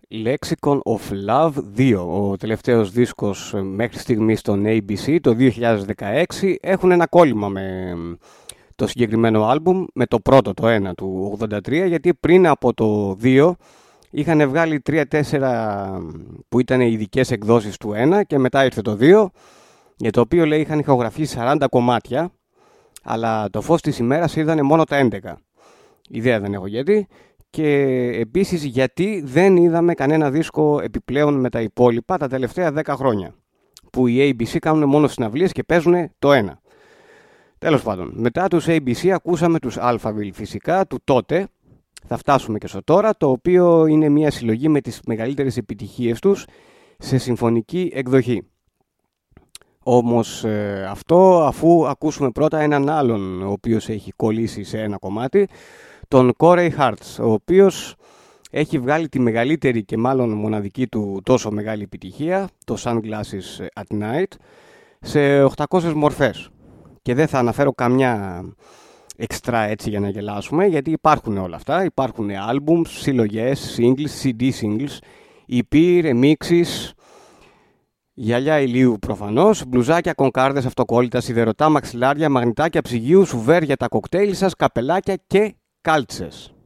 Lexicon of Love 2, ο τελευταίος δίσκος μέχρι στιγμής στον ABC το 2016. Έχουν ένα κόλλημα με το συγκεκριμένο άλμπουμ, με το πρώτο, το 1 του 83, γιατί πριν από το 2 είχαν βγάλει 3-4 που ήταν ειδικές εκδόσεις του 1 και μετά ήρθε το 2, για το οποίο λέει είχαν ηχογραφήσει 40 κομμάτια, αλλά το φως της ημέρας είδανε μόνο τα 11. Ιδέα δεν έχω γιατί. Και επίσης γιατί δεν είδαμε κανένα δίσκο επιπλέον με τα υπόλοιπα τα τελευταία 10 χρόνια, που οι ABC κάνουν μόνο συναυλίες και παίζουν το 1. Τέλος πάντων, μετά τους ABC ακούσαμε τους Alphaville φυσικά του τότε. Θα φτάσουμε και στο τώρα, το οποίο είναι μια συλλογή με τις μεγαλύτερες επιτυχίες τους σε συμφωνική εκδοχή. Όμως αυτό αφού ακούσουμε πρώτα έναν άλλον ο οποίος έχει κολλήσει σε ένα κομμάτι, τον Corey Hartz, ο οποίος έχει βγάλει τη μεγαλύτερη και μάλλον μοναδική του τόσο μεγάλη επιτυχία, το Sunglasses at Night, σε 800 μορφές. Και δεν θα αναφέρω καμιά εξτρά έτσι για να γελάσουμε, γιατί υπάρχουν όλα αυτά. Υπάρχουν albums, συλλογές, singles, CD singles, EP, remixes, γυαλιά ηλίου προφανώς, μπλουζάκια, κονκάρδες, αυτοκόλλητα, σιδερωτά, μαξιλάρια, μαγνητάκια ψυγείου, σουβέρ για τα κοκτέιλ σας, καπελάκια και κάλτσες.